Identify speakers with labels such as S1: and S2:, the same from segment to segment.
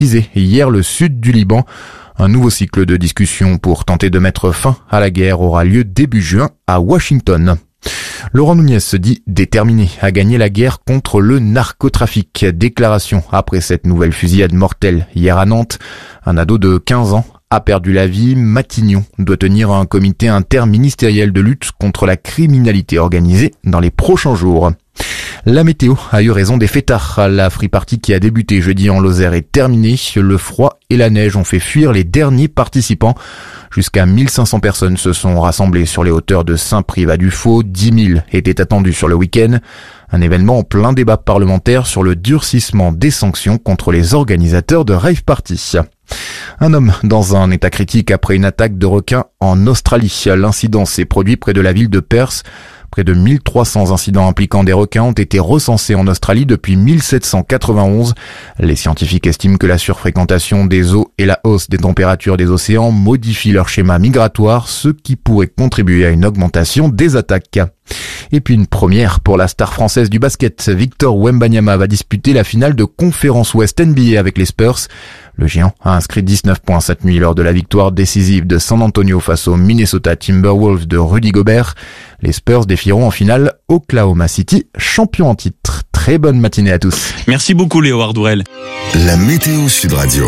S1: hier le sud du Liban. Un nouveau cycle de discussions pour tenter de mettre fin à la guerre aura lieu début juin à Washington. Laurent Nunez se dit déterminé à gagner la guerre contre le narcotrafic. Déclaration après cette nouvelle fusillade mortelle hier à Nantes. Un ado de 15 ans a perdu la vie. Matignon doit tenir un comité interministériel de lutte contre la criminalité organisée dans les prochains jours. La météo a eu raison des fêtards. La free party qui a débuté jeudi en Lozère est terminée. Le froid et la neige ont fait fuir les derniers participants. Jusqu'à 1500 personnes se sont rassemblées sur les hauteurs de Saint-Privat-du-Faux. 10 000 étaient attendus sur le week-end. Un événement en plein débat parlementaire sur le durcissement des sanctions contre les organisateurs de rave party. Un homme dans un état critique après une attaque de requins en Australie. L'incident s'est produit près de la ville de Perth. Près de 1300 incidents impliquant des requins ont été recensés en Australie depuis 1791. Les scientifiques estiment que la surfréquentation des eaux et la hausse des températures des océans modifient leur schéma migratoire, ce qui pourrait contribuer à une augmentation des attaques. Et puis une première pour la star française du basket. Victor Wembanyama va disputer la finale de Conférence Ouest NBA avec les Spurs. Le géant a inscrit 19 points cette nuit lors de la victoire décisive de San Antonio face aux Minnesota Timberwolves de Rudy Gobert. Les Spurs défieront en finale Oklahoma City, champion en titre. Très bonne matinée à tous.
S2: Merci beaucoup Léo Ardourel.
S3: La météo Sud Radio.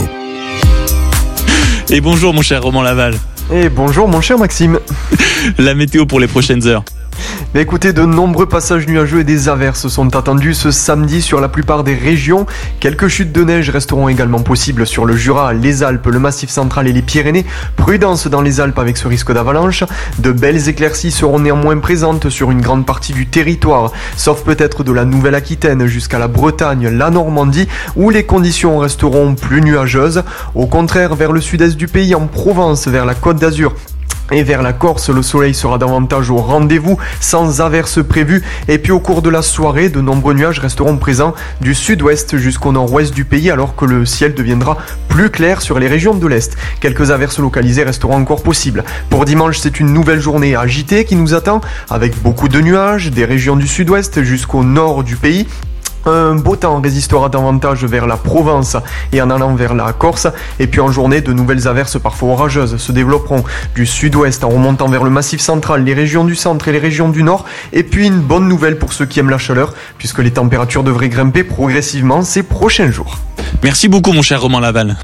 S2: Et bonjour mon cher Roman Laval.
S4: Et bonjour mon cher Maxime.
S2: La météo pour les prochaines heures.
S4: Mais écoutez, de nombreux passages nuageux et des averses sont attendus ce samedi sur la plupart des régions. Quelques chutes de neige resteront également possibles sur le Jura, les Alpes, le Massif central et les Pyrénées. Prudence dans les Alpes avec ce risque d'avalanche. De belles éclaircies seront néanmoins présentes sur une grande partie du territoire, sauf peut-être de la Nouvelle-Aquitaine jusqu'à la Bretagne, la Normandie, où les conditions resteront plus nuageuses. Au contraire, vers le sud-est du pays, en Provence, vers la Côte d'Azur, et vers la Corse, le soleil sera davantage au rendez-vous, sans averses prévues. Et puis au cours de la soirée, de nombreux nuages resteront présents du sud-ouest jusqu'au nord-ouest du pays, alors que le ciel deviendra plus clair sur les régions de l'est. Quelques averses localisées resteront encore possibles. Pour dimanche, c'est une nouvelle journée agitée qui nous attend, avec beaucoup de nuages, des régions du sud-ouest jusqu'au nord du pays. Un beau temps résistera davantage vers la Provence et en allant vers la Corse. Et puis en journée, de nouvelles averses parfois orageuses se développeront du sud-ouest en remontant vers le Massif central, les régions du centre et les régions du nord. Et puis une bonne nouvelle pour ceux qui aiment la chaleur, puisque les températures devraient grimper progressivement ces prochains jours.
S2: Merci beaucoup mon cher Roman Laval.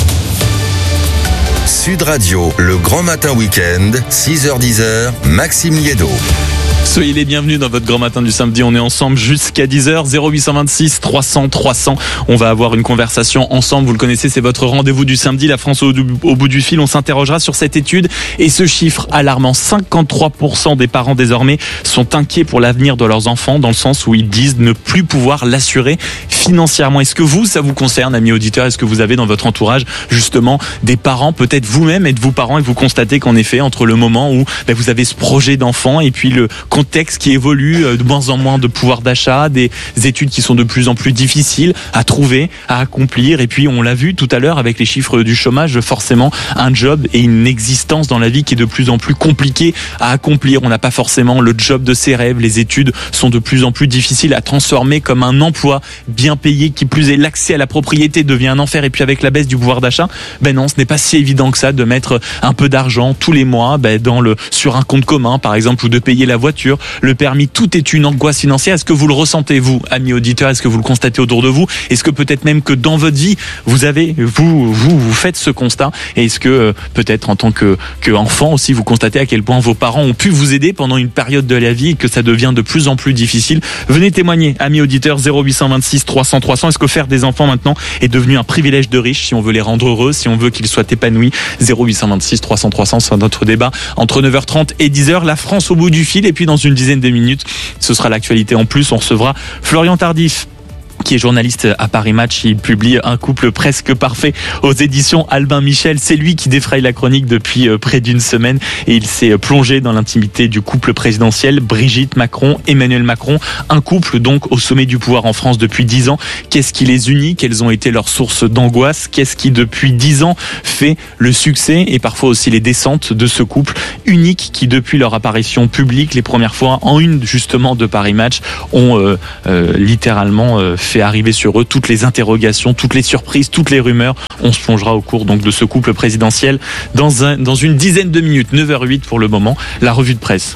S3: Sud Radio, le grand matin week-end, 6h-10h, Maxime Liédo.
S2: Soyez les bienvenus dans votre grand matin du samedi. On est ensemble jusqu'à 10h, 0826 300 300. On va avoir une conversation ensemble. Vous le connaissez, c'est votre rendez-vous du samedi. La France au bout du fil. On s'interrogera sur cette étude et ce chiffre alarmant. 53% des parents désormais sont inquiets pour l'avenir de leurs enfants, dans le sens où ils disent ne plus pouvoir l'assurer financièrement. Est-ce que ça vous concerne, amis auditeurs? Est-ce que vous avez dans votre entourage justement des parents, peut-être vous-même êtes-vous parents et vous constatez qu'en effet, entre le moment où vous avez ce projet d'enfant et puis le contexte qui évolue, de moins en moins de pouvoir d'achat, des études qui sont de plus en plus difficiles à trouver, à accomplir, et puis on l'a vu tout à l'heure avec les chiffres du chômage, forcément un job et une existence dans la vie qui est de plus en plus compliquée à accomplir. On n'a pas forcément le job de ses rêves, les études sont de plus en plus difficiles à transformer comme un emploi bien payé, qui plus est l'accès à la propriété devient un enfer, et puis avec la baisse du pouvoir d'achat, non, ce n'est pas si évident que ça de mettre un peu d'argent tous les mois sur un compte commun par exemple, ou de payer la voiture, le permis. Tout est une angoisse financière. Est-ce que vous le ressentez, vous, amis auditeurs? Est-ce que vous le constatez autour de vous? Est-ce que peut-être même que dans votre vie, vous faites ce constat? Et est-ce que peut-être en tant que enfant aussi, vous constatez à quel point vos parents ont pu vous aider pendant une période de la vie et que ça devient de plus en plus difficile? Venez témoigner, amis auditeurs, 0826 300 300. Est-ce que faire des enfants maintenant est devenu un privilège de riche, si on veut les rendre heureux, si on veut qu'ils soient épanouis? 0826 300 300, c'est notre débat entre 9h30 et 10h. La France au bout du fil. Et puis dans une dizaine de minutes, ce sera l'actualité en plus. On recevra Florian Tardif, qui est journaliste à Paris Match. Il publie Un couple presque parfait aux éditions Albin Michel. C'est lui qui défraye la chronique depuis près d'une semaine et il s'est plongé dans l'intimité du couple présidentiel, Brigitte Macron, Emmanuel Macron. Un couple donc au sommet du pouvoir en France depuis 10 ans. Qu'est-ce qui les unit? Quelles ont été leurs sources d'angoisse? Qu'est-ce qui depuis 10 ans fait le succès et parfois aussi les descentes de ce couple unique qui, depuis leur apparition publique les premières fois en une justement de Paris Match, ont littéralement fait fait arriver sur eux toutes les interrogations, toutes les surprises, toutes les rumeurs. On se plongera au cours donc de ce couple présidentiel dans une dizaine de minutes, 9h08 pour le moment, la revue de presse.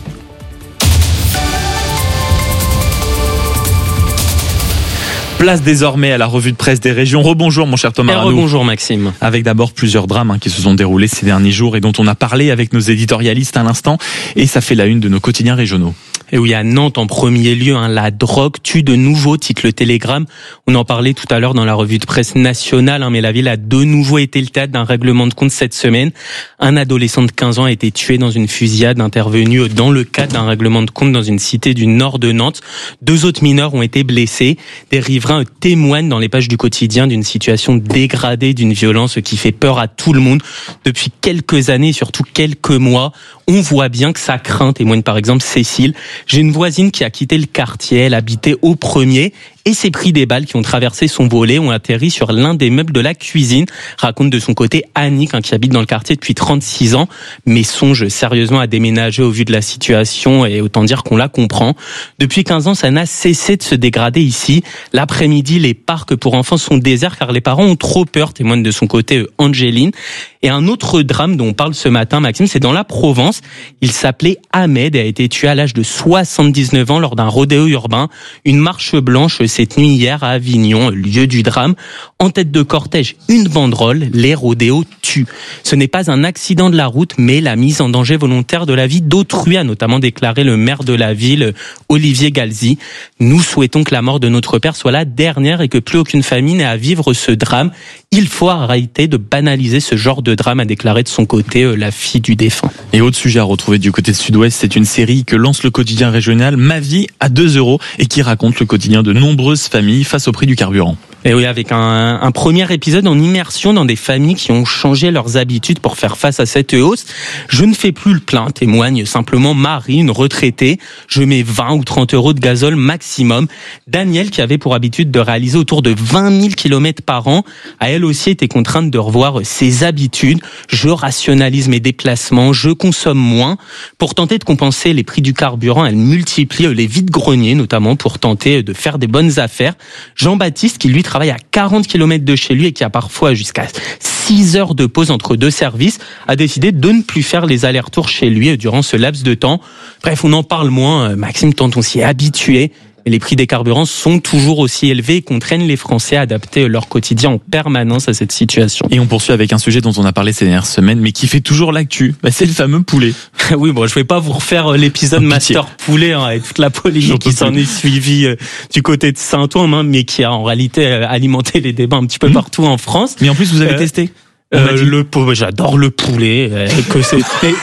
S2: Place désormais à la revue de presse des régions. Rebonjour mon cher Thomas Ranou.
S5: Rebonjour Maxime.
S2: Avec d'abord plusieurs drames qui se sont déroulés ces derniers jours et dont on a parlé avec nos éditorialistes à l'instant. Et ça fait la une de nos quotidiens régionaux.
S5: Et oui, à Nantes, en premier lieu, la drogue tue de nouveau, titre le Télégramme. On en parlait tout à l'heure dans la revue de presse nationale, mais la ville a de nouveau été le théâtre d'un règlement de compte cette semaine. Un adolescent de 15 ans a été tué dans une fusillade intervenue dans le cadre d'un règlement de compte dans une cité du nord de Nantes. 2 autres mineurs ont été blessés. Des riverains témoignent dans les pages du quotidien d'une situation dégradée, d'une violence qui fait peur à tout le monde. Depuis quelques années, surtout quelques mois, on voit bien que ça craint, témoigne par exemple Cécile. J'ai une voisine qui a quitté le quartier, elle habitait au premier et s'est pris des balles qui ont traversé son volet, ont atterri sur l'un des meubles de la cuisine. Raconte de son côté Annick, qui habite dans le quartier depuis 36 ans, mais songe sérieusement à déménager au vu de la situation et autant dire qu'on la comprend. Depuis 15 ans, ça n'a cessé de se dégrader ici. L'après-midi, les parcs pour enfants sont déserts car les parents ont trop peur, témoigne de son côté Angéline. Et un autre drame dont on parle ce matin, Maxime, c'est dans la Provence. Il s'appelait Ahmed et a été tué à l'âge de 79 ans lors d'un rodéo urbain. Une marche blanche s'est tenue hier à Avignon, lieu du drame. En tête de cortège, une banderole, les rodéos tuent. Ce n'est pas un accident de la route, mais la mise en danger volontaire de la vie d'autrui, a notamment déclaré le maire de la ville, Olivier Galzi. Nous souhaitons que la mort de notre père soit la dernière et que plus aucune famille n'ait à vivre ce drame. Il faut arrêter de banaliser ce genre de drame, a déclaré de son côté la fille du défunt.
S2: Et autre sujet à retrouver du côté de Sud-Ouest, c'est une série que lance le quotidien régional Ma vie à 2 € et qui raconte le quotidien de nombreuses familles face au prix du carburant.
S5: Et oui, avec un premier épisode en immersion dans des familles qui ont changé leurs habitudes pour faire face à cette hausse. Je ne fais plus le plein, témoigne simplement Marie, une retraitée. Je mets 20 ou 30 € de gazole maximum. Danielle, qui avait pour habitude de réaliser autour de 20 000 km par an, a elle aussi été contrainte de revoir ses habitudes. Je rationalise mes déplacements, je consomme moins. Pour tenter de compenser les prix du carburant, elle multiplie les vides-greniers, notamment pour tenter de faire des bonnes affaires. Jean-Baptiste, qui lui travaille à 40 km de chez lui et qui a parfois jusqu'à 6 heures de pause entre 2 services, a décidé de ne plus faire les allers-retours chez lui durant ce laps de temps. Bref, on en parle moins, Maxime, tant on s'y est habitué. Et les prix des carburants sont toujours aussi élevés et contraignent les Français à adapter leur quotidien en permanence à cette situation.
S2: Et on poursuit avec un sujet dont on a parlé ces dernières semaines, mais qui fait toujours l'actu. C'est le fameux poulet.
S5: Oui, bon, je vais pas vous refaire l'épisode Master Poulet et toute la polémique qui s'en est suivie du côté de Saint-Ouen, mais qui a en réalité alimenté les débats un petit peu partout en France.
S2: Mais en plus, vous avez testé.
S5: J'adore le poulet. Que c'est.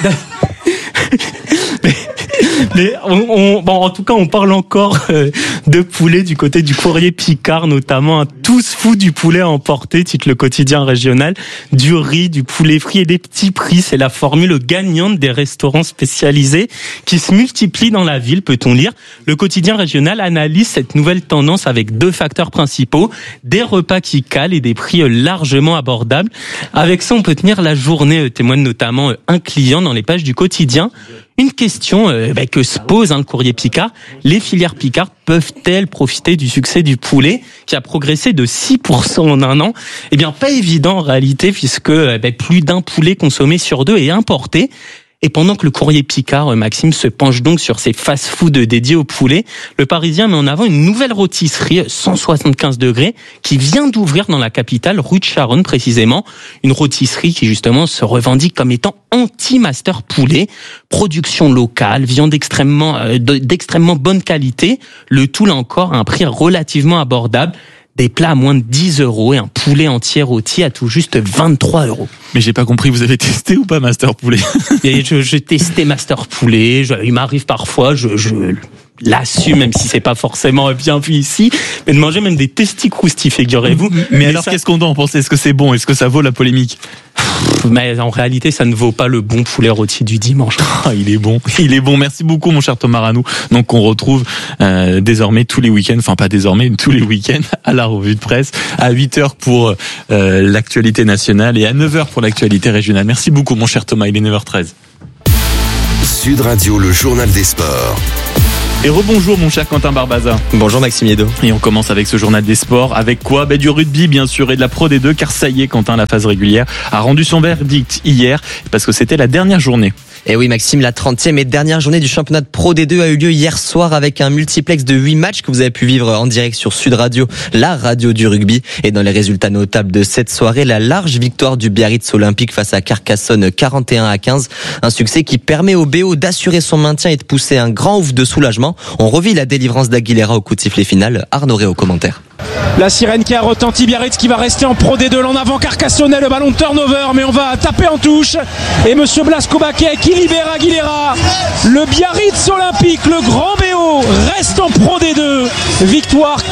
S5: Mais en tout cas, on parle encore de poulet du côté du Courrier Picard, notamment. Tous fous du poulet à emporter, titre le quotidien régional. Du riz, du poulet frit et des petits prix. C'est la formule gagnante des restaurants spécialisés qui se multiplient dans la ville, peut-on lire. Le quotidien régional analyse cette nouvelle tendance avec 2 facteurs principaux. Des repas qui calent et des prix largement abordables. Avec ça, on peut tenir la journée, témoigne notamment un client dans les pages du quotidien. Une question que se pose le Courrier Picard, les filières Picard peuvent-elles profiter du succès du poulet qui a progressé de 6% en un an ? Eh bien, pas évident en réalité puisque plus d'un poulet consommé sur 2 est importé. Et pendant que le Courrier Picard, Maxime, se penche donc sur ses fast-food dédiés au poulet, le Parisien met en avant une nouvelle rôtisserie 175 degrés qui vient d'ouvrir dans la capitale, rue de Charonne précisément. Une rôtisserie qui justement se revendique comme étant anti-master poulet, production locale, viande d'extrêmement bonne qualité, le tout là encore à un prix relativement abordable. Des plats à moins de 10 € et un poulet entier rôti à tout juste 23 €.
S2: Mais j'ai pas compris, vous avez testé ou pas Master Poulet ?
S5: Et je testais Master Poulet, il m'arrive parfois, je l'assume, même si c'est pas forcément bien vu ici, mais de manger même des testicroustis, figurez-vous.
S2: Mais alors qu'est-ce qu'on doit en penser ? Est-ce que c'est bon ? Est-ce que ça vaut la polémique ?
S5: Mais en réalité, ça ne vaut pas le bon poulet rôti du dimanche.
S2: Il est bon. Merci beaucoup, mon cher Thomas Ranou. Donc, on retrouve désormais tous les week-ends, enfin pas désormais, tous les week-ends à la revue de presse, à 8h pour l'actualité nationale et à 9h pour l'actualité régionale. Merci beaucoup, mon cher Thomas. Il est 9h13.
S3: Sud Radio, le journal des sports.
S2: Et rebonjour mon cher Quentin Barbaza.
S6: Bonjour Maxime Yedo.
S2: Et on commence avec ce journal des sports. Avec quoi ? Du rugby bien sûr et de la Pro D2, car ça y est, Quentin, la phase régulière a rendu son verdict hier parce que c'était la dernière journée.
S6: Et oui Maxime, la 30e et dernière journée du championnat de Pro D2 a eu lieu hier soir avec un multiplex de 8 matchs que vous avez pu vivre en direct sur Sud Radio, la radio du rugby. Et dans les résultats notables de cette soirée, la large victoire du Biarritz Olympique face à Carcassonne 41-15. Un succès qui permet au BO d'assurer son maintien et de pousser un grand ouf de soulagement. On revit la délivrance d'Aguilera au coup de sifflet final. Arnaud Ré au commentaire.
S7: La sirène qui a retenti, Biarritz qui va rester en Pro D2, en avant Carcassonne, le ballon de turnover, mais on va taper en touche. Et Monsieur Blasco Baquet qui libère Aguilera. Le Biarritz Olympique, le grand BO, reste en Pro D2. Victoire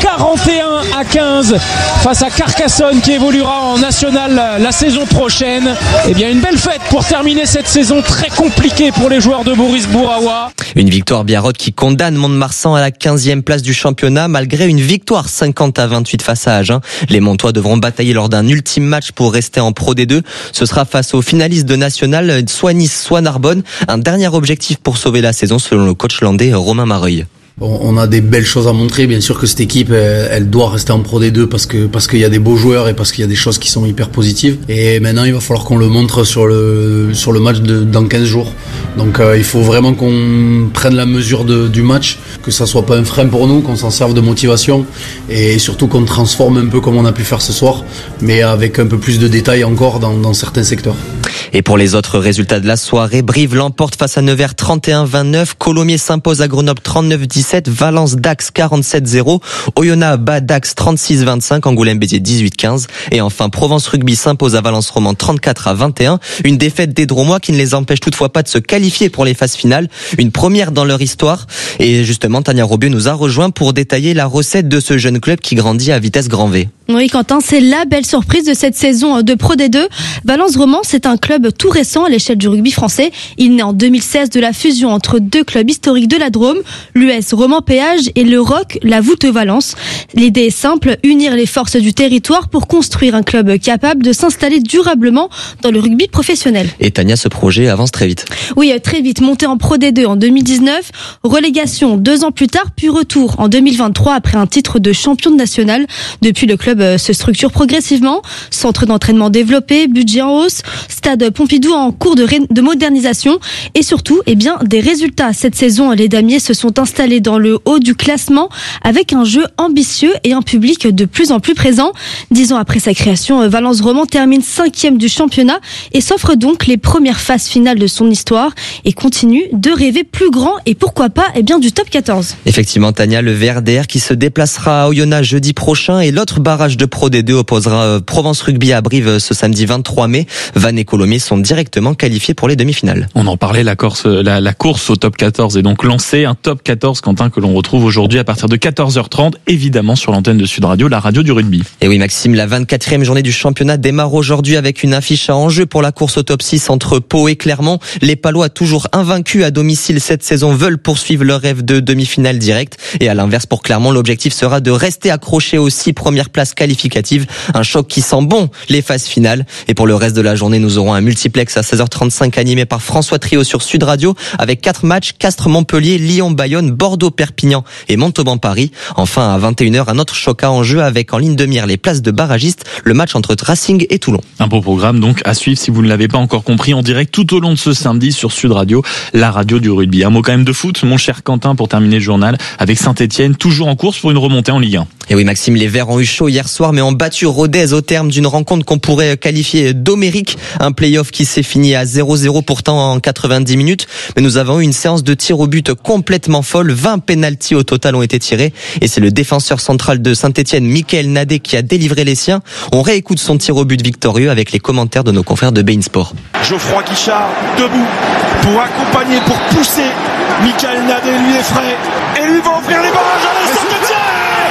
S7: 41-15 face à Carcassonne qui évoluera en national la saison prochaine. Et bien une belle fête pour terminer cette saison très compliquée pour les joueurs de Boris Bouraoua.
S6: Une victoire biarrotte qui condamne Mont-de-Marsan à la 15e place du championnat malgré une victoire 50-28 face à Agen. Les Montois devront batailler lors d'un ultime match pour rester en Pro D2. Ce sera face aux finalistes de national, soit Nice, soit Narbonne. Un dernier objectif pour sauver la saison selon le coach landais Romain Mareuil.
S8: On a des belles choses à montrer. Bien sûr que cette équipe, elle doit rester en Pro D2 parce qu'il y a des beaux joueurs et parce qu'il y a des choses qui sont hyper positives. Et maintenant, il va falloir qu'on le montre sur le match dans 15 jours. Donc, il faut vraiment qu'on prenne la mesure du match, que ça soit pas un frein pour nous, qu'on s'en serve de motivation et surtout qu'on transforme un peu comme on a pu faire ce soir, mais avec un peu plus de détails encore dans certains secteurs.
S6: Et pour les autres résultats de la soirée, Brive l'emporte face à Nevers 31-29, Colomiers s'impose à Grenoble 39-17, Valence-Dax 47-0, Oyonnax bat Dax 36-25, Angoulême-Béziers 18-15 et enfin Provence Rugby s'impose à Valence-Roman 34-21. Une défaite des Dromois qui ne les empêche toutefois pas de se qualifier pour les phases finales, une première dans leur histoire. Et justement, Tania Robieux nous a rejoint pour détailler la recette de ce jeune club qui grandit à vitesse grand V.
S9: Oui Quentin, c'est la belle surprise de cette saison de Pro D2. Valence-Roman, c'est un club tout récent à l'échelle du rugby français. Il naît en 2016 de la fusion entre deux clubs historiques de la Drôme, l'US Roman Péage et le ROC, la Voûte Valence. L'idée est simple, unir les forces du territoire pour construire un club capable de s'installer durablement dans le rugby professionnel.
S6: Et Tania, ce projet avance très vite.
S9: Oui, très vite, monté en Pro D2 en 2019, relégation 2 ans plus tard, puis retour en 2023 après un titre de champion de national. Depuis, le club se structure progressivement, centre d'entraînement développé, budget en hausse, stade Pompidou en cours de modernisation et surtout, des résultats. Cette saison, les damiers se sont installés dans le haut du classement avec un jeu ambitieux et un public de plus en plus présent. 10 ans après sa création, Valence-Roman termine 5e du championnat et s'offre donc les premières phases finales de son histoire et continue de rêver plus grand et pourquoi pas du top 14.
S6: Effectivement Tania, le VRDR qui se déplacera à Oyonnax jeudi prochain et l'autre barrage de Pro D2 opposera Provence Rugby à Brive ce samedi 23 mai. Vannes et Colomiers sont directement qualifiés pour les demi-finales.
S2: On en parlait, la course au top 14 est donc lancée, un top 14 Quentin que l'on retrouve aujourd'hui à partir de 14h30 évidemment sur l'antenne de Sud Radio, la radio du rugby.
S6: Et oui Maxime, la 24e journée du championnat démarre aujourd'hui avec une affiche à enjeu pour la course au top 6 entre Pau et Clermont. Les Palois, toujours invaincus à domicile cette saison, veulent poursuivre leur rêve de demi-finale directe et à l'inverse pour Clermont, l'objectif sera de rester accroché aux 6 premières places qualificatives. Un choc qui sent bon les phases finales. Et pour le reste de la journée, nous aurons un multiplex à 16h35 animé par François Trio sur Sud Radio avec 4 matchs, Castres-Montpellier, Lyon-Bayonne, Bordeaux-Perpignan et Montauban-Paris. Enfin, à 21h, un autre choc à enjeu avec en ligne de mire les places de barragistes, le match entre Racing et Toulon.
S2: Un beau programme donc à suivre si vous ne l'avez pas encore compris en direct tout au long de ce samedi sur Sud Radio, la radio du rugby. Un mot quand même de foot, mon cher Quentin, pour terminer le journal avec Saint-Etienne, toujours en course pour une remontée en Ligue 1.
S6: Et oui Maxime, les Verts ont eu chaud hier soir mais ont battu Rodez au terme d'une rencontre qu'on pourrait qualifier d'homérique. Un play-off qui s'est fini à 0-0 pourtant en 90 minutes. Mais nous avons eu une séance de tir au but complètement folle. 20 pénaltys au total ont été tirés. Et c'est le défenseur central de Saint-Etienne, Mickaël Nadé, qui a délivré les siens. On réécoute son tir au but victorieux avec les commentaires de nos confrères de beIN Sport.
S10: Geoffroy Guichard debout pour accompagner, pour pousser. Mickaël Nadé lui est frais et lui va ouvrir les barrages à la Saint-Etienne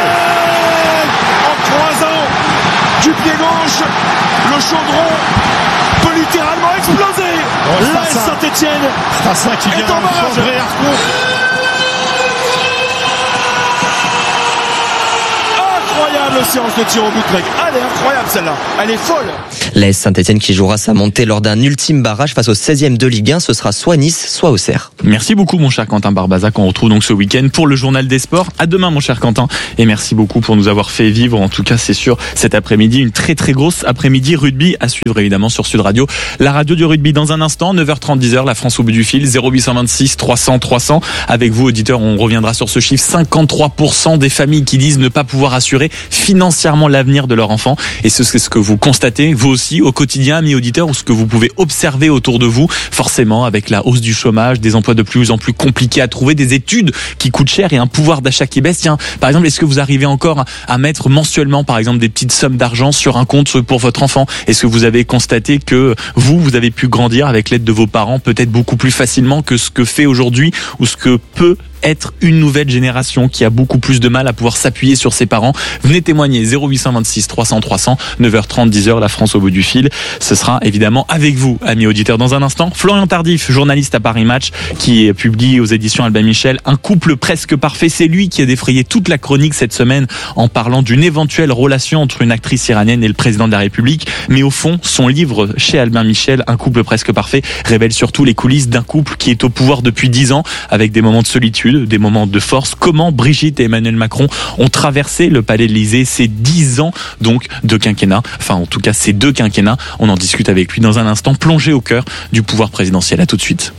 S10: en croisant du pied gauche. Le chaudron peut littéralement exploser. La Saint-Etienne est en barrage. Incroyable. Incroyable séance de tir au but, Greg. Elle est incroyable celle-là. Elle est folle.
S6: L'AS Saint-Etienne qui jouera sa montée lors d'un ultime barrage face au 16e de Ligue 1. Ce sera soit Nice, soit Auxerre.
S2: Merci beaucoup mon cher Quentin Barbazac. On retrouve donc ce week-end pour le journal des sports. À demain mon cher Quentin. Et merci beaucoup pour nous avoir fait vivre, en tout cas c'est sûr, cet après-midi, une très très grosse après-midi rugby à suivre évidemment sur Sud Radio. La radio du rugby dans un instant, 9h30, 10h, la France au bout du fil, 0826 300 300. Avec vous auditeurs, on reviendra sur ce chiffre. 53% des familles qui disent ne pas pouvoir assurer financièrement l'avenir de leur enfant. Et c'est ce que vous constatez, vous aussi, au quotidien, amis auditeurs, ou ce que vous pouvez observer autour de vous, forcément avec la hausse du chômage, des emplois de plus en plus compliqués à trouver, des études qui coûtent cher et un pouvoir d'achat qui baisse. Tiens, par exemple, est-ce que vous arrivez encore à mettre mensuellement, par exemple, des petites sommes d'argent sur un compte pour votre enfant? Est-ce que vous avez constaté que vous avez pu grandir avec l'aide de vos parents peut-être beaucoup plus facilement que ce que fait aujourd'hui ou ce que peut être une nouvelle génération qui a beaucoup plus de mal à pouvoir s'appuyer sur ses parents? Venez témoigner, 0826 300 300, 9h30, 10h, la France au bout du fil. Ce sera évidemment avec vous, amis auditeurs. Dans un instant, Florian Tardif, journaliste à Paris Match, qui publie aux éditions Albin Michel Un couple presque parfait. C'est lui qui a défrayé toute la chronique cette semaine en parlant d'une éventuelle relation entre une actrice iranienne et le président de la République. Mais au fond, son livre chez Albin Michel, Un couple presque parfait, révèle surtout les coulisses d'un couple qui est au pouvoir depuis 10 ans, avec des moments de solitude, des moments de force. Comment Brigitte et Emmanuel Macron ont traversé le palais de l'Élysée ces 10 ans donc de quinquennat, enfin en tout cas ces 2 quinquennats. On en discute avec lui dans un instant, plongé au cœur du pouvoir présidentiel. À tout de suite.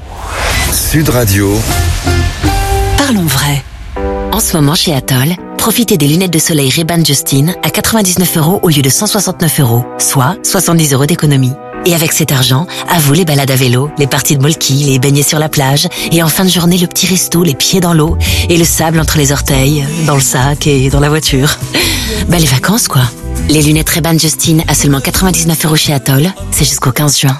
S3: Sud Radio.
S11: Parlons vrai. En ce moment chez Atoll, profitez des lunettes de soleil Ray-Ban Justin à 99 € au lieu de 169 €, soit 70 € d'économie. Et avec cet argent, à vous les balades à vélo, les parties de molki, les baignets sur la plage, et en fin de journée le petit resto, les pieds dans l'eau, et le sable entre les orteils, dans le sac et dans la voiture. Bah les vacances quoi. Les lunettes Ray-Ban Justin à seulement 99 € chez Atoll, c'est jusqu'au 15 juin.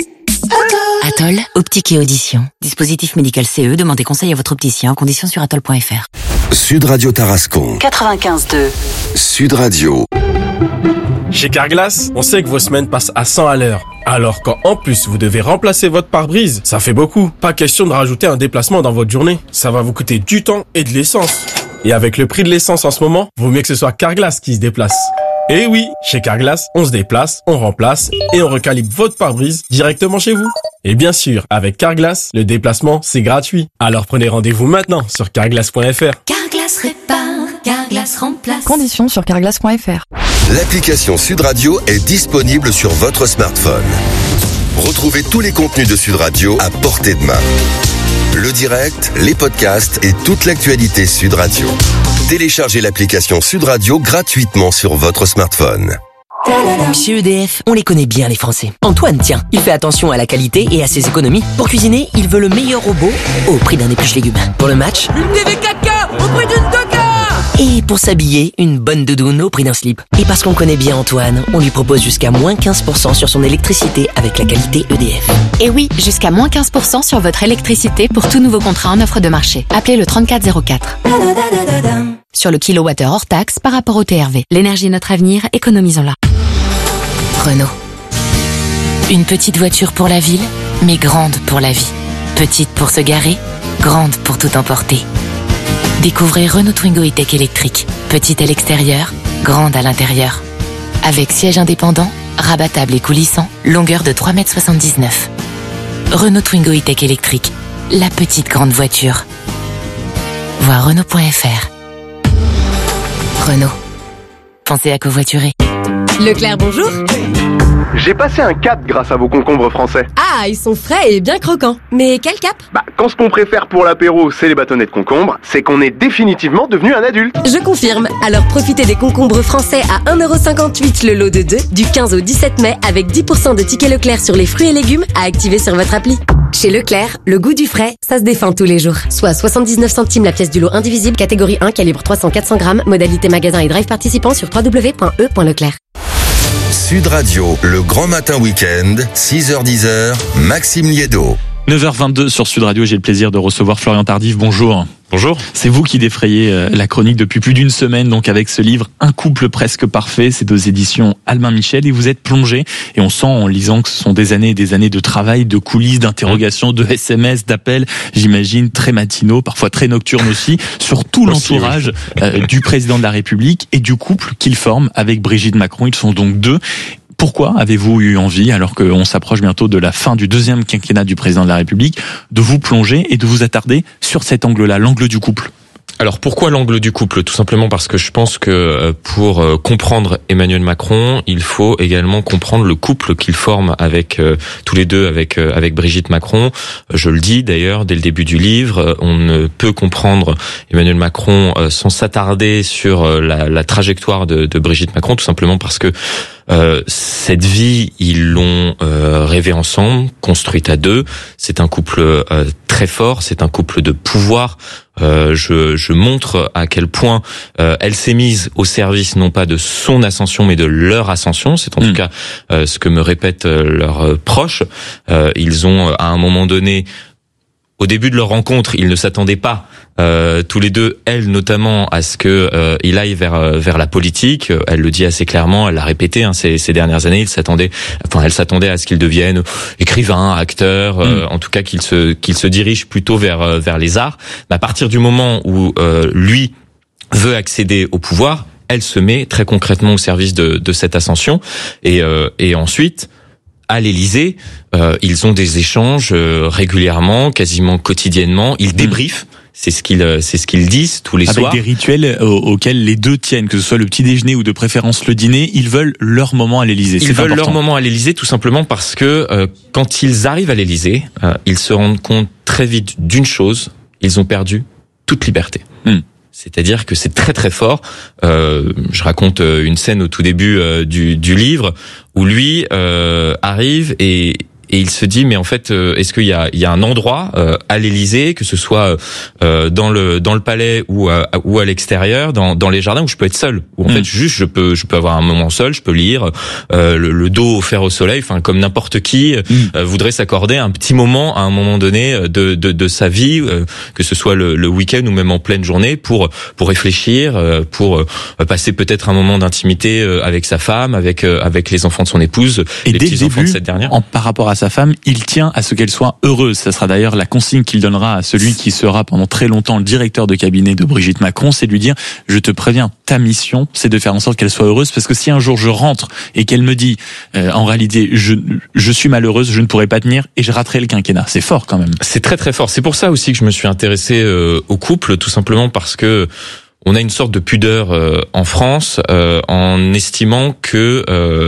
S11: Atoll, optique et audition. Dispositif médical CE, demandez conseil à votre opticien en conditions sur atoll.fr.
S3: Sud Radio Tarascon.
S11: 95.2.
S3: Sud Radio.
S12: Chez Carglass, on sait que vos semaines passent à 100 à l'heure. Alors quand en plus vous devez remplacer votre pare-brise, ça fait beaucoup. Pas question de rajouter un déplacement dans votre journée. Ça va vous coûter du temps et de l'essence. Et avec le prix de l'essence en ce moment, vaut mieux que ce soit Carglass qui se déplace. Et oui, chez Carglass, on se déplace, on remplace et on recalibre votre pare-brise directement chez vous. Et bien sûr, avec Carglass, le déplacement, c'est gratuit. Alors prenez rendez-vous maintenant sur carglass.fr.
S11: Carglass répare, Carglass remplace.
S13: Conditions sur carglass.fr.
S3: L'application Sud Radio est disponible sur votre smartphone. Retrouvez tous les contenus de Sud Radio à portée de main. Le direct, les podcasts et toute l'actualité Sud Radio. Téléchargez l'application Sud Radio gratuitement sur votre smartphone.
S11: Chez EDF, on les connaît bien les Français. Antoine, tiens, il fait attention à la qualité et à ses économies. Pour cuisiner, il veut le meilleur robot au prix d'un épluche légumes. Pour le match, une TV 4K au prix d'une 2K. Et pour s'habiller, une bonne doudoune au prix d'un slip. Et parce qu'on connaît bien Antoine, on lui propose jusqu'à moins 15% sur son électricité avec la qualité EDF.
S14: Et oui, jusqu'à moins 15% sur votre électricité pour tout nouveau contrat en offre de marché. Appelez le 3404. Sur le kilowattheure hors taxe par rapport au TRV. L'énergie est notre avenir, économisons-la.
S11: Renault. Une petite voiture pour la ville, mais grande pour la vie. Petite pour se garer, grande pour tout emporter. Découvrez Renault Twingo E-Tech électrique. Petite à l'extérieur, grande à l'intérieur. Avec siège indépendant, rabattable et coulissant, longueur de 3,79 m. Renault Twingo E-Tech électrique. La petite grande voiture. Voir Renault.fr. Renault. Pensez à covoiturer.
S15: Leclerc, bonjour.
S16: J'ai passé un cap grâce à vos concombres français.
S15: Ah, ils sont frais et bien croquants. Mais quel cap?
S16: Quand ce qu'on préfère pour l'apéro, c'est les bâtonnets de concombre, c'est qu'on est définitivement devenu un adulte.
S15: Je confirme. Alors profitez des concombres français à 1,58 € le lot de 2 du 15 au 17 mai avec 10% de tickets Leclerc sur les fruits et légumes à activer sur votre appli. Chez Leclerc, le goût du frais, ça se défend tous les jours. Soit 79 centimes la pièce du lot indivisible, catégorie 1, calibre 300-400 grammes, modalité magasin et drive participant sur www.e.leclerc.
S3: Sud Radio, le grand matin week-end, 6h-10h, Maxime Liédo.
S2: 9h22 sur Sud Radio, j'ai le plaisir de recevoir Florian Tardif. Bonjour. Bonjour. C'est vous qui défrayez la chronique depuis plus d'une semaine, donc avec ce livre Un couple presque parfait. C'est aux éditions Albin Michel et vous êtes plongé, et on sent en lisant que ce sont des années et des années de travail, de coulisses, d'interrogations, de SMS, d'appels, j'imagine très matinaux, parfois très nocturnes aussi, sur tout l'entourage du président de la République et du couple qu'il forme avec Brigitte Macron. Ils sont donc deux. Pourquoi avez-vous eu envie, alors qu'on s'approche bientôt de la fin du deuxième quinquennat du président de la République, de vous plonger et de vous attarder sur cet angle-là, l'angle du couple ?
S13: Alors pourquoi l'angle du couple ? Tout simplement parce que je pense que pour comprendre Emmanuel Macron, il faut également comprendre le couple qu'il forme avec tous les deux avec Brigitte Macron. Je le dis d'ailleurs dès le début du livre, on ne peut comprendre Emmanuel Macron sans s'attarder sur la trajectoire de Brigitte Macron, tout simplement parce que cette vie, ils l'ont rêvée ensemble, construite à deux. C'est un couple très fort, c'est un couple de pouvoir. Je montre à quel point elle s'est mise au service non pas de son ascension mais de leur ascension. C'est en tout cas ce que me répètent leurs proches. Ils ont à un moment donné, au début de leur rencontre, ils ne s'attendaient pas tous les deux, elle notamment, à ce que il aille vers la politique. Elle le dit assez clairement, elle l'a répété ces dernières années. Elle s'attendait à ce qu'il devienne écrivain, acteur, en tout cas qu'il se dirige plutôt vers les arts. Mais à partir du moment où lui veut accéder au pouvoir, elle se met très concrètement au service de cette ascension. Et ensuite, à l'Élysée, ils ont des échanges régulièrement, quasiment quotidiennement. Ils débriefent. C'est ce qu'ils disent tous les soirs.
S2: Avec des rituels auxquels les deux tiennent, que ce soit le petit déjeuner ou de préférence le dîner, ils veulent leur moment à l'Élysée.
S13: Ils veulent leur moment à l'Élysée tout simplement parce que quand ils arrivent à l'Élysée, ils se rendent compte très vite d'une chose, ils ont perdu toute liberté. C'est-à-dire que c'est très très fort. Je raconte une scène au tout début du livre où lui arrive et il se dit mais en fait est-ce qu'il y a un endroit à l'Élysée, que ce soit dans le palais ou à l'extérieur, dans les jardins, où je peux être seul, où en fait juste je peux avoir un moment seul, je peux lire le dos offert au soleil, enfin comme n'importe qui voudrait s'accorder un petit moment à un moment donné de sa vie, que ce soit le week-end ou même en pleine journée, pour réfléchir, pour passer peut-être un moment d'intimité avec sa femme, avec les enfants de son épouse,
S2: et
S13: les petits enfants de cette dernière.
S2: Par rapport à sa femme, il tient à ce qu'elle soit heureuse. Ça sera d'ailleurs la consigne qu'il donnera à celui qui sera pendant très longtemps le directeur de cabinet de Brigitte Macron, c'est de lui dire « Je te préviens, ta mission, c'est de faire en sorte qu'elle soit heureuse, parce que si un jour je rentre et qu'elle me dit en réalité je suis malheureuse, je ne pourrai pas tenir et je raterai le quinquennat ». C'est fort quand même.
S13: C'est très très fort. C'est pour ça aussi que je me suis intéressé au couple, tout simplement parce que on a une sorte de pudeur en France, en estimant que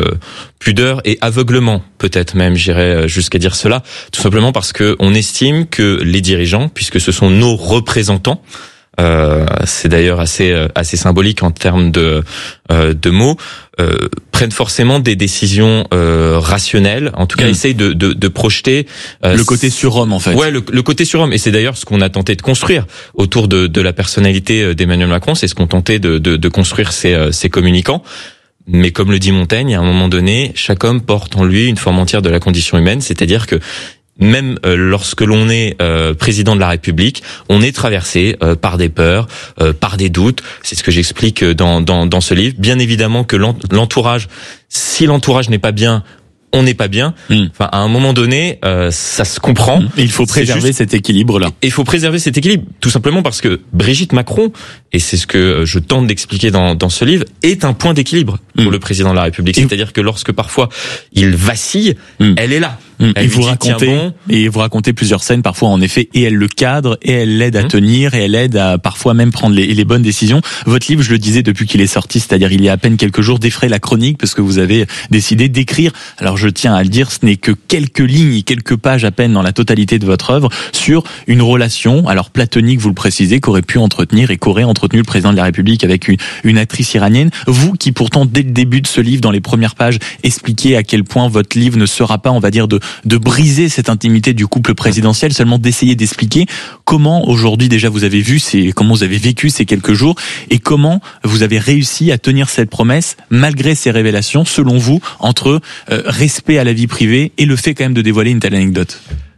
S13: pudeur et aveuglement, peut-être même, j'irais jusqu'à dire cela, tout simplement parce que on estime que les dirigeants, puisque ce sont nos représentants, c'est d'ailleurs assez symbolique en termes de mots, prennent forcément des décisions rationnelles, en tout cas essayent de projeter
S2: le côté surhomme en fait.
S13: Ouais, le côté surhomme, et c'est d'ailleurs ce qu'on a tenté de construire autour de la personnalité d'Emmanuel Macron, c'est ce qu'ont tenté de construire ces communicants. Mais comme le dit Montaigne, à un moment donné, chaque homme porte en lui une forme entière de la condition humaine, c'est-à-dire que même lorsque l'on est président de la République, on est traversé par des peurs, par des doutes. C'est ce que j'explique dans ce livre. Bien évidemment que l'entourage, si l'entourage n'est pas bien, on n'est pas bien. Enfin, à un moment donné, ça se comprend.
S2: Et il faut préserver cet équilibre-là.
S13: Il faut préserver cet équilibre, tout simplement parce que Brigitte Macron, et c'est ce que je tente d'expliquer dans ce livre, est un point d'équilibre pour le président de la République. C'est-à-dire que lorsque parfois il vacille, elle est là.
S2: Et vous racontez plusieurs scènes parfois en effet, et elle le cadre, et elle l'aide à tenir, et elle aide à parfois même prendre les bonnes décisions. Votre livre, je le disais depuis qu'il est sorti, c'est-à-dire il y a à peine quelques jours, défraie la chronique parce que vous avez décidé d'écrire, alors je tiens à le dire, ce n'est que quelques lignes, quelques pages à peine dans la totalité de votre œuvre, sur une relation, alors platonique, vous le précisez, qu'aurait pu entretenir et qu'aurait entretenu le président de la République avec une actrice iranienne. Vous qui pourtant dès le début de ce livre, dans les premières pages, expliquez à quel point votre livre ne sera pas, on va dire, de briser cette intimité du couple présidentiel, seulement d'essayer d'expliquer comment aujourd'hui déjà vous avez comment vous avez vécu ces quelques jours et comment vous avez réussi à tenir cette promesse malgré ces révélations, selon vous, entre respect à la vie privée et le fait quand même de dévoiler une telle anecdote.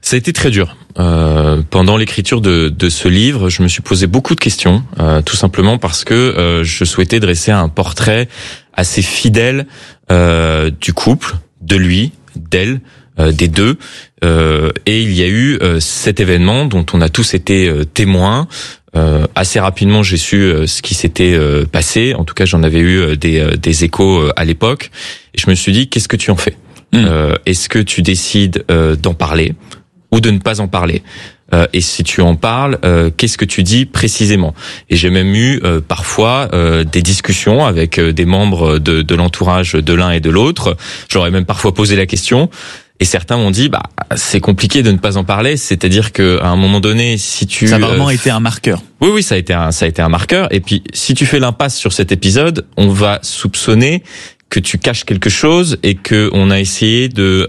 S13: Ça a été très dur. Pendant l'écriture de ce livre, je me suis posé beaucoup de questions, tout simplement parce que je souhaitais dresser un portrait assez fidèle du couple, de lui, d'elle, des deux. Et il y a eu cet événement dont on a tous été témoins. Assez rapidement, j'ai su ce qui s'était passé. En tout cas, j'en avais eu des échos à l'époque. Et je me suis dit, qu'est-ce que tu en fais ? Est-ce que tu décides d'en parler ou de ne pas en parler? Et si tu en parles, qu'est-ce que tu dis précisément? Et j'ai même eu parfois des discussions avec des membres de l'entourage de l'un et de l'autre. J'aurais même parfois posé la question. Et certains m'ont dit, c'est compliqué de ne pas en parler. C'est-à-dire que à un moment donné, si tu
S2: ça a vraiment été un marqueur.
S13: Oui, ça a été un marqueur. Et puis, si tu fais l'impasse sur cet épisode, on va soupçonner que tu caches quelque chose et que on a essayé de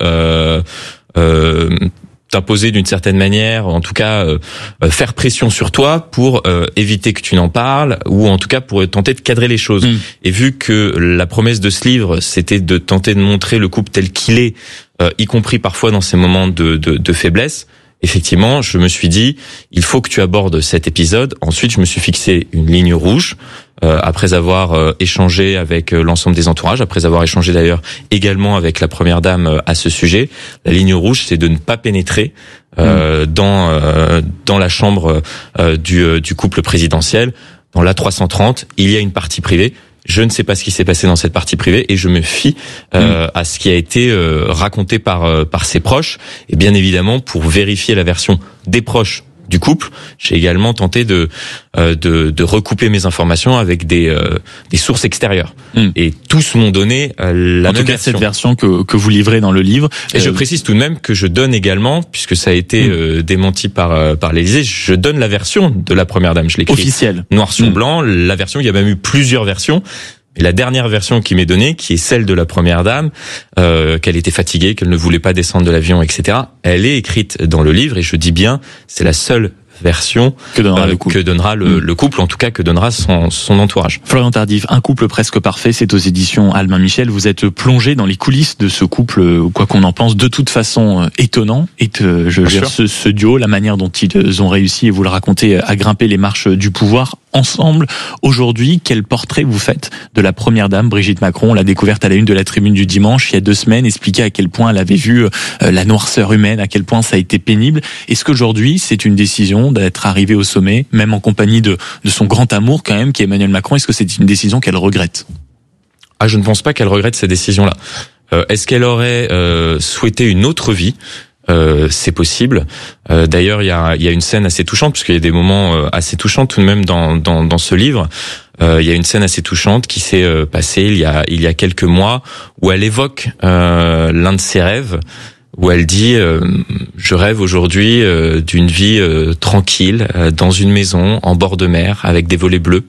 S13: t'imposer d'une certaine manière, en tout cas faire pression sur toi pour éviter que tu n'en parles, ou en tout cas pour tenter de cadrer les choses. Et vu que la promesse de ce livre, c'était de tenter de montrer le couple tel qu'il est, y compris parfois dans ces moments de faiblesse, effectivement, je me suis dit, il faut que tu abordes cet épisode. Ensuite, je me suis fixé une ligne rouge, après avoir échangé avec l'ensemble des entourages, après avoir échangé d'ailleurs également avec la première dame à ce sujet. La ligne rouge, c'est de ne pas pénétrer dans la chambre du couple présidentiel. Dans l'A330, il y a une partie privée. Je ne sais pas ce qui s'est passé dans cette partie privée et je me fie à ce qui a été raconté par ses proches. Et bien évidemment, pour vérifier la version des proches du couple, j'ai également tenté de recouper mes informations avec des sources extérieures. Et tous m'ont donné la même version.
S2: En tout cas, cette version que vous livrez dans le livre.
S13: Et je précise tout de même que je donne également, puisque ça a été démenti par l'Élysée, je donne la version de la première dame. Je l'écris
S2: officielle,
S13: noir sur blanc. La version, il y a même eu plusieurs versions. Et la dernière version qui m'est donnée, qui est celle de la première dame, qu'elle était fatiguée, qu'elle ne voulait pas descendre de l'avion, etc. Elle est écrite dans le livre, et je dis bien, c'est la seule version
S2: que donnera
S13: le couple, en tout cas que donnera son entourage.
S2: Florian Tardif, Un couple presque parfait, c'est aux éditions Albin Michel. Vous êtes plongé dans les coulisses de ce couple, quoi qu'on en pense, de toute façon étonnant. Et ce duo, la manière dont ils ont réussi, et vous le racontez, à grimper les marches du pouvoir ensemble. Aujourd'hui, quel portrait vous faites de la première dame, Brigitte Macron? On l'a découverte à la une de la Tribune du dimanche il y a 2 semaines, expliquer à quel point elle avait vu la noirceur humaine, à quel point ça a été pénible. Est-ce qu'aujourd'hui, c'est une décision d'être arrivée au sommet, même en compagnie de son grand amour quand même, qui est Emmanuel Macron? Est-ce que c'est une décision qu'elle regrette?
S13: Je ne pense pas qu'elle regrette cette décision-là. Est-ce qu'elle aurait souhaité une autre vie? C'est possible. D'ailleurs, il y a une scène assez touchante, puisqu'il y a des moments assez touchants tout de même dans ce livre. Il y a une scène assez touchante qui s'est passée il y a quelques mois, où elle évoque l'un de ses rêves, où elle dit je rêve aujourd'hui d'une vie tranquille dans une maison en bord de mer avec des volets bleus.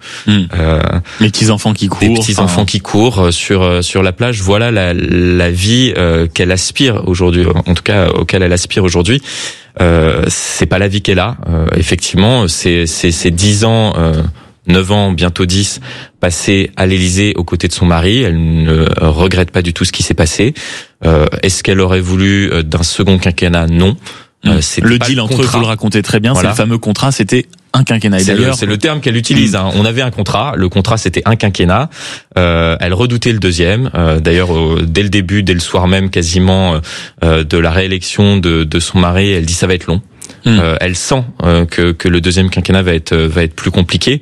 S2: Les petits enfants qui courent.
S13: Des petits enfants qui courent sur la plage. Voilà la vie qu'elle aspire aujourd'hui, en tout cas auquel elle aspire aujourd'hui. C'est pas la vie qu'elle a. Effectivement, c'est 10 ans 9 ans, bientôt 10, passés à l'Élysée aux côtés de son mari. Elle ne regrette pas du tout ce qui s'est passé. Est-ce qu'elle aurait voulu d'un second quinquennat? Non.
S2: Le deal entre eux, vous le racontez très bien, voilà. C'est le fameux contrat, c'était un quinquennat. Et d'ailleurs,
S13: c'est le terme qu'elle utilise. On avait un contrat, le contrat c'était un quinquennat. Elle redoutait le deuxième. D'ailleurs, dès le début, dès le soir même, quasiment de la réélection de son mari, elle dit ça va être long. Elle sent que le deuxième quinquennat va être plus compliqué.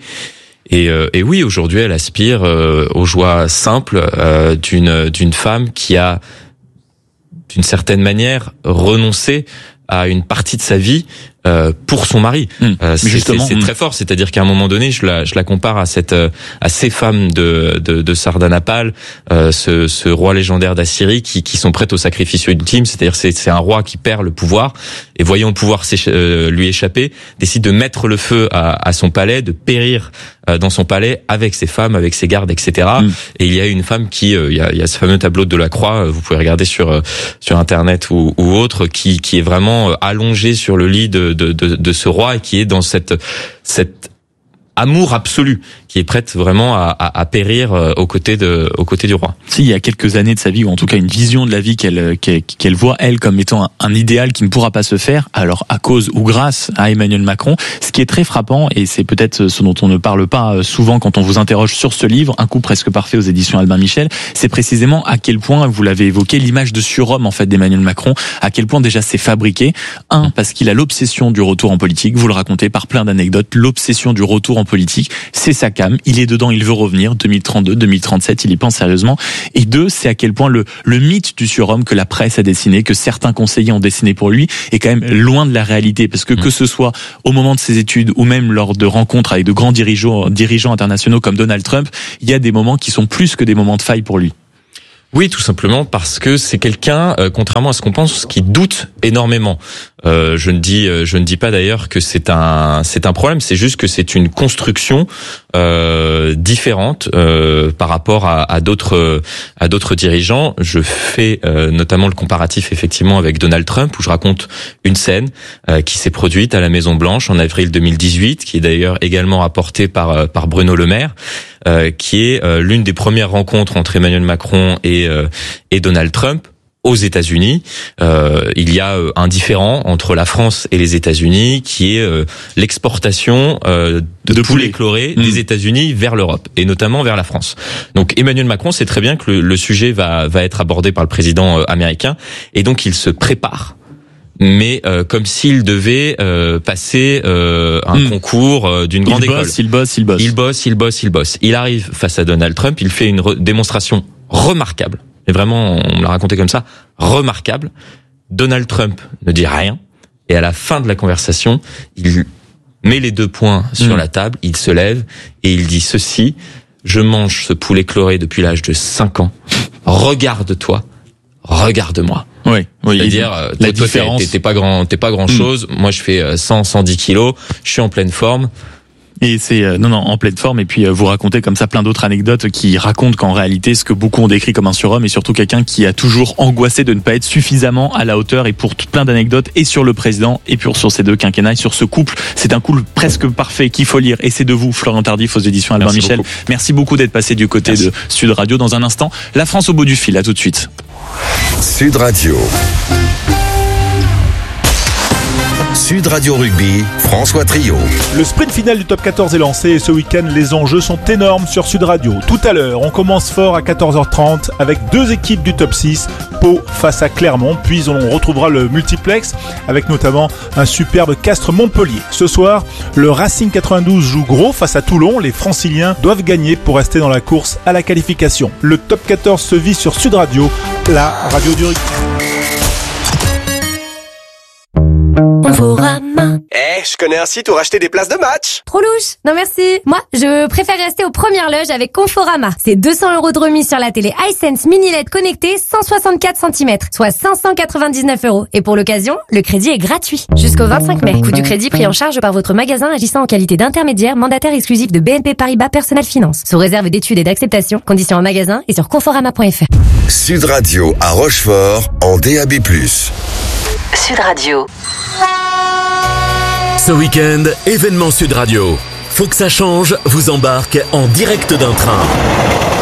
S13: Et oui, aujourd'hui, elle aspire aux joies simples d'une femme qui a, d'une certaine manière, renoncé à une partie de sa vie pour son mari. C'est très fort. C'est-à-dire qu'à un moment donné, je la compare à ces femmes de Sardanapale, ce roi légendaire d'Assyrie qui sont prêtes au sacrifice ultime. C'est-à-dire c'est un roi qui perd le pouvoir et voyant le pouvoir lui échapper, décide de mettre le feu à son palais, de périr dans son palais avec ses femmes, avec ses gardes, etc. Et il y a une femme qui, il y a ce fameux tableau de Delacroix, vous pouvez regarder sur internet ou autre, qui est vraiment allongé sur le lit de ce roi et qui est dans cet amour absolu qui est prête vraiment à périr aux côtés du roi.
S2: Si, il y a quelques années de sa vie, ou en tout cas une vision de la vie qu'elle voit elle comme étant un idéal qui ne pourra pas se faire, alors à cause ou grâce à Emmanuel Macron. Ce qui est très frappant, et c'est peut-être ce dont on ne parle pas souvent quand on vous interroge sur ce livre, Un coup presque parfait aux éditions Albin Michel, c'est précisément à quel point, vous l'avez évoqué, l'image de surhomme en fait d'Emmanuel Macron, à quel point déjà c'est fabriqué. Parce qu'il a l'obsession du retour en politique, vous le racontez par plein d'anecdotes, l'obsession du retour en politique, c'est sa came, il est dedans, il veut revenir, 2032, 2037, il y pense sérieusement. Et deux, c'est à quel point le mythe du surhomme que la presse a dessiné, que certains conseillers ont dessiné pour lui, est quand même loin de la réalité, parce que ce soit au moment de ses études ou même lors de rencontres avec de grands dirigeants internationaux comme Donald Trump, il y a des moments qui sont plus que des moments de faille pour lui.
S13: Oui, tout simplement parce que c'est quelqu'un, contrairement à ce qu'on pense, qui doute énormément. Je ne dis pas d'ailleurs que c'est un problème, c'est juste que c'est une construction différente par rapport à d'autres dirigeants. Je fais notamment le comparatif effectivement avec Donald Trump, où je raconte une scène qui s'est produite à la Maison Blanche en avril 2018, qui est d'ailleurs également rapportée par Bruno Le Maire, qui est l'une des premières rencontres entre Emmanuel Macron et Donald Trump aux États-Unis. Il y a un différent entre la France et les États-Unis, qui est l'exportation de poulet écloré des États-Unis vers l'Europe et notamment vers la France. Donc Emmanuel Macron sait très bien que le sujet va être abordé par le président américain, et donc il se prépare. Mais comme s'il devait passer un concours d'une grande école.
S2: Il bosse.
S13: Il arrive face à Donald Trump, il fait une démonstration remarquable. Et vraiment, on me l'a raconté comme ça, remarquable. Donald Trump ne dit rien, et à la fin de la conversation, il met les 2 poings sur la table, il se lève et il dit ceci: je mange ce poulet chloré depuis l'âge de 5 ans. Regarde-toi, regarde-moi.
S2: Oui.
S13: C'est-à-dire,
S2: la différence.
S13: T'es pas grand chose. Moi, je fais 110 kilos. Je suis en pleine forme.
S2: Et c'est en pleine forme. Et puis vous racontez comme ça plein d'autres anecdotes qui racontent qu'en réalité, ce que beaucoup ont décrit comme un surhomme est surtout quelqu'un qui a toujours angoissé de ne pas être suffisamment à la hauteur. Et pour plein d'anecdotes, et sur le président, et puis sur ces 2 quinquennats, et sur ce couple, c'est un couple presque parfait qu'il faut lire. Et c'est de vous, Florian Tardif, aux éditions Albin Michel. Merci beaucoup d'être passé du côté de Sud Radio. Dans un instant, la France au bout du fil. À tout de suite.
S3: Sud Radio. Sud Radio Rugby, François Trio.
S17: Le sprint final du top 14 est lancé et ce week-end, les enjeux sont énormes sur Sud Radio. Tout à l'heure, on commence fort à 14h30 avec 2 équipes du top 6, Pau face à Clermont, puis on retrouvera le multiplex avec notamment un superbe Castres-Montpellier. Ce soir, le Racing 92 joue gros face à Toulon. Les Franciliens doivent gagner pour rester dans la course à la qualification. Le top 14 se vit sur Sud Radio, la radio du rugby.
S18: Conforama. Je connais un site où racheter des places de match.
S15: Trop louche. Non merci. Moi, je préfère rester aux premières loges avec Conforama. C'est 200 € de remise sur la télé iSense mini LED connectée 164 cm, soit 599 €. Et pour l'occasion, le crédit est gratuit. Jusqu'au 25 mai. Coût du crédit pris en charge par votre magasin agissant en qualité d'intermédiaire mandataire exclusif de BNP Paribas Personal Finance. Sous réserve d'études et d'acceptation. Conditions en magasin et sur conforama.fr.
S3: Sud Radio à Rochefort en DAB+.
S11: Sud Radio.
S19: Ce week-end, événement Sud Radio. Faut que ça change vous embarque en direct d'un train.